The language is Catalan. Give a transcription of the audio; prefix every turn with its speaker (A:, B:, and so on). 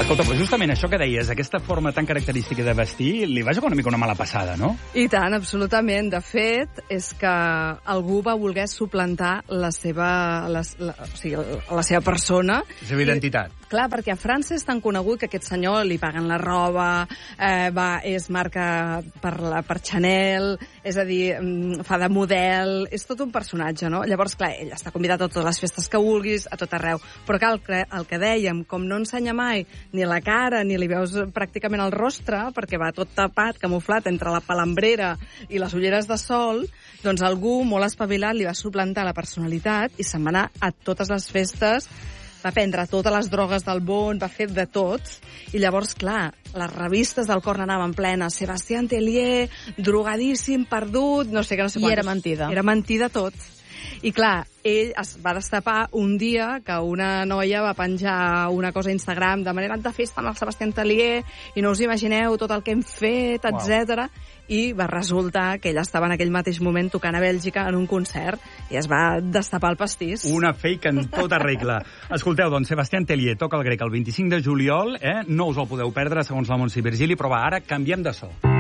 A: Escolta, però justament això que deies, aquesta forma tan característica de vestir, li va jugar una mica una mala passada, no?
B: I tant, absolutament. De fet, és que algú va voler suplantar la seva persona.
A: La seva identitat.
B: Clar, perquè a França és tan conegut que aquest senyor li paguen la roba, és marca per Chanel, és a dir, fa de model, és tot un personatge, no? Llavors, clar, ell està convidat a totes les festes que vulguis, a tot arreu. Però clar, el que dèiem, com no ensenya mai ni la cara, ni li veus pràcticament el rostre, perquè va tot tapat, camuflat entre la palambrera i les ulleres de sol, doncs algú molt espavilat li va suplantar la personalitat i se'n va anar a totes les festes, va prendre totes les drogues del món, va fer de tot, i llavors, clar, les revistes del cor anaven plenes, Sébastien Tellier, drogadíssim, perdut, no sé què, no sé quantos.
C: I era mentida.
B: Era mentida tot. I clar, ell es va destapar un dia que una noia va penjar una cosa a Instagram de manera de festa amb el Sébastien Tellier i no us imagineu tot el que hem fet, etc. I va resultar que ella estava en aquell mateix moment tocant a Bèlgica en un concert i es va destapar el pastís.
A: Una fake en tota regla. Escolteu, doncs, Sébastien Tellier toca el Grec el 25 de juliol, no us el podeu perdre, segons la Montse i Virgili, però va, ara canviem de so.